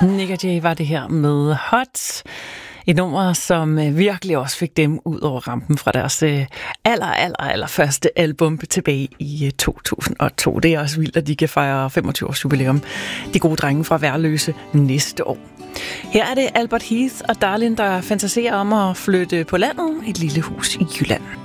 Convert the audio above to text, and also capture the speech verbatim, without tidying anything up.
Nick og Jay var det her med Hot. Et nummer, som virkelig også fik dem ud over rampen fra deres aller, aller, aller første album tilbage i to tusind og to. Det er også vildt, at de kan fejre femogtyve års jubilæum. De gode drenge fra Værløse næste år. Her er det Albert Heath og Darlin, der fantaserer om at flytte på landet, et lille hus i Jylland.